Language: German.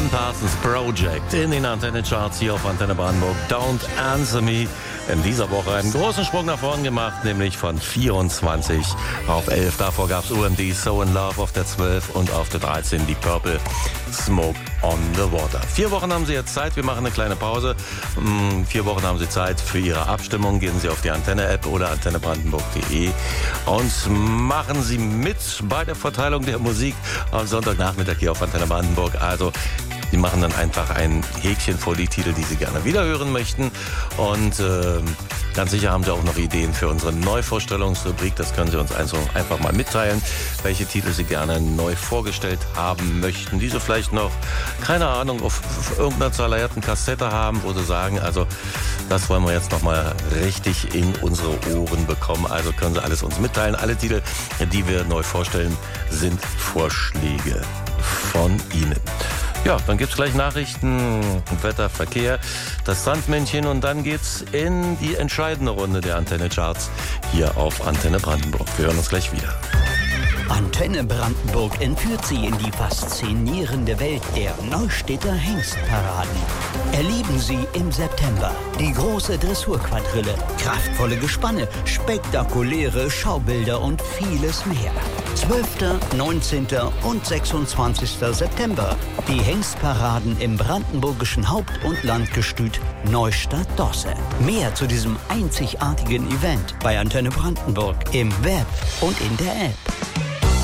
Parsons Project in den Antenne-Charts hier auf Antenne Brandenburg. Don't Answer Me. In dieser Woche einen großen Sprung nach vorn gemacht, nämlich von 24 auf 11. Davor gab es UMD So in Love auf der 12 und auf der 13 die Purple Smoke on the Water. 4 Wochen haben Sie jetzt Zeit, wir machen eine kleine Pause. 4 Wochen haben Sie Zeit für Ihre Abstimmung. Gehen Sie auf die Antenne-App oder antennebrandenburg.de und machen Sie mit bei der Verteilung der Musik am Sonntagnachmittag hier auf Antenne Brandenburg. Also Sie machen dann einfach ein Häkchen vor die Titel, die Sie gerne wiederhören möchten. Und ganz sicher haben Sie auch noch Ideen für unsere Neuvorstellungsrubrik. Das können Sie uns einfach mal mitteilen, welche Titel Sie gerne neu vorgestellt haben möchten. Diese vielleicht noch, keine Ahnung, auf irgendeiner zerleierten Kassette haben, wo Sie sagen, also das wollen wir jetzt nochmal richtig in unsere Ohren bekommen. Also können Sie alles uns mitteilen. Alle Titel, die wir neu vorstellen, sind Vorschläge von Ihnen. Ja, dann gibt's gleich Nachrichten, Wetter, Verkehr, das Sandmännchen und dann geht's in die entscheidende Runde der Antenne-Charts hier auf Antenne Brandenburg. Wir hören uns gleich wieder. Antenne Brandenburg entführt Sie in die faszinierende Welt der Neustädter Hengstparaden. Erleben Sie im September die große Dressurquadrille, kraftvolle Gespanne, spektakuläre Schaubilder und vieles mehr. 12., 19. und 26. September. Die Hengstparaden im brandenburgischen Haupt- und Landgestüt Neustadt-Dosse. Mehr zu diesem einzigartigen Event bei Antenne Brandenburg im Web und in der App.